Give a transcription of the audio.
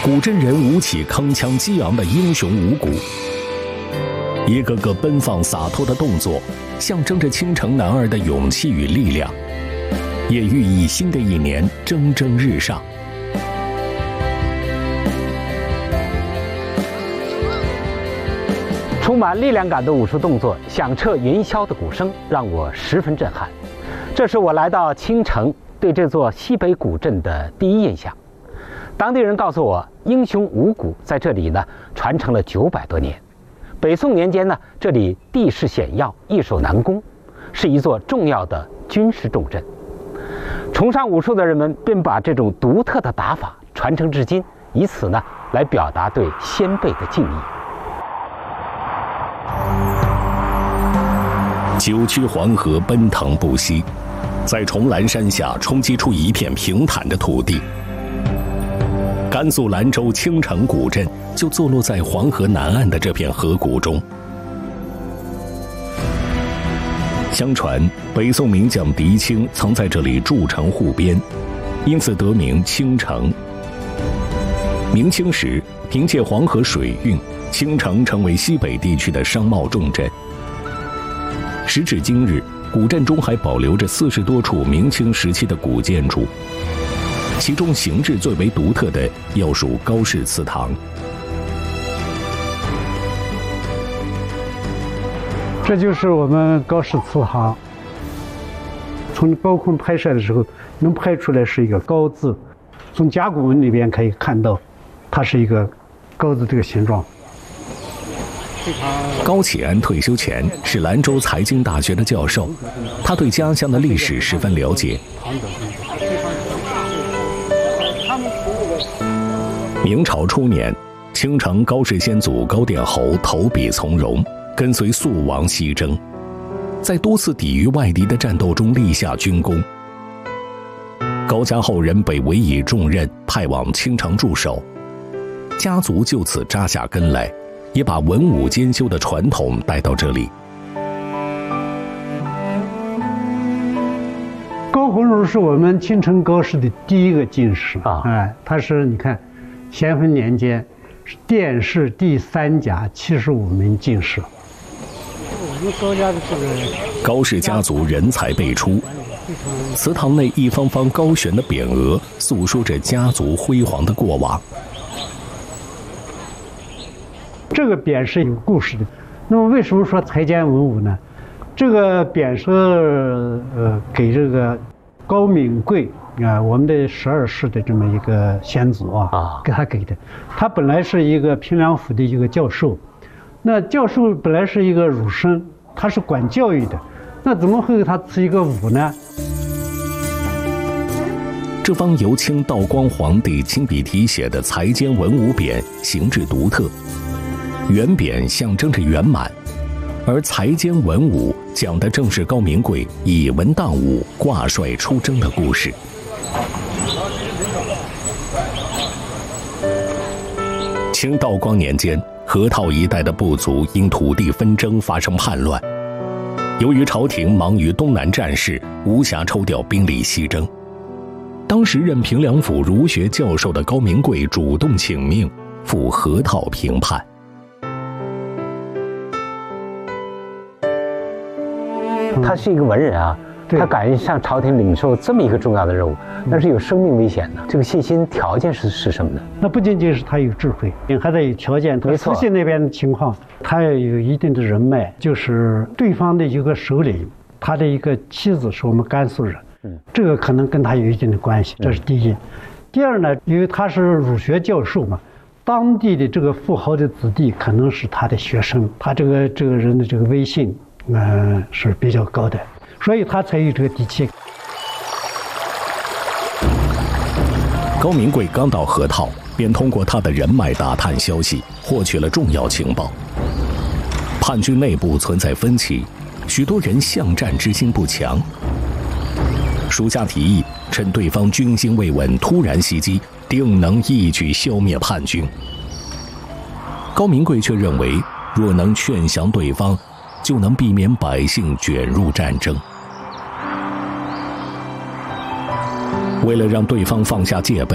古镇人舞起铿锵激昂的英雄舞鼓，一个个奔放洒脱的动作，象征着青城男儿的勇气与力量，也寓意新的一年蒸蒸日上。 充满力量感的武术动作，响彻云霄的鼓声，让我十分震撼。这是我来到青城对这座西北古镇的第一印象。当地人告诉我，英雄舞鼓在这里呢传承了900多年。北宋年间呢，这里地势险要，易守难攻，是一座重要的军事重镇。崇尚武术的人们便把这种独特的打法传承至今，以此呢来表达对先辈的敬意。 九曲黄河奔腾不息，在重岚山下冲击出一片平坦的土地。甘肃兰州青城古镇就坐落在黄河南岸的这片河谷中。相传北宋名将狄青曾在这里筑城护边，因此得名青城。明清时，凭借黄河水运，青城成为西北地区的商贸重镇。时至今日，古镇中还保留着40多处明清时期的古建筑，其中形制最为独特的要数高氏祠堂。 这就是我们高氏祠堂。从高空拍摄的时候，能拍出来是一个高字，从甲骨文里边可以看到，它是一个高字这个形状。 高启安退休前是兰州财经大学的教授，他对家乡的历史十分了解。明朝初年，青城高氏先祖高殿侯投笔从戎，跟随肃王西征，在多次抵御外敌的战斗中立下军功。高家后人被委以重任，派往青城驻守，家族就此扎下根来，也把文武兼修的传统带到这里。 高鸿儒是我们青城高氏的第一个进士啊，他是你看，咸丰年间是殿试第3甲75名进士。我们高家的这个高氏家族人才辈出，祠堂内一方方高悬的匾额，诉说着家族辉煌的过往。 这个匾是有故事的。那么为什么说才兼文武呢？这个匾是给这个高敏贵啊，我们的12世的这么一个先祖给他给的。他本来是一个平凉府的一个教授，那教授本来是一个儒生，他是管教育的，那怎么会给他赐一个武呢？ 这方由清道光皇帝亲笔题写的才兼文武匾形制独特，圆匾象征着圆满，而才兼文武讲的正是高明贵以文当武、挂帅出征的故事。清道光年间，河套一带的部族因土地纷争发生叛乱，由于朝廷忙于东南战事，无暇抽调兵力西征。当时任平凉府儒学教授的高明贵主动请命赴河套平叛。 他是一个文人啊，他敢于向朝廷领受这么一个重要的任务，但是有生命危险的，这个信心条件是什么呢？ 那不仅仅是他有智慧，还得有条件。 没错， 慈禧那边的情况，他要有一定的人脉，就是对方的一个首领，他的一个妻子是我们甘肃人，这个可能跟他有一定的关系，这是第一。第二呢，因为他是儒学教授嘛，当地的这个富豪的子弟可能是他的学生，他这个人的这个威信是比较高的，所以他才有这个底气。 高明贵刚到河套，便通过他的人脉打探消息，获取了重要情报。叛军内部存在分歧，许多人巷战之心不强。属下提议，趁对方军心未稳，突然袭击，定能一举消灭叛军。高明贵却认为，若能劝降对方，就能避免百姓卷入战争。为了让对方放下戒备，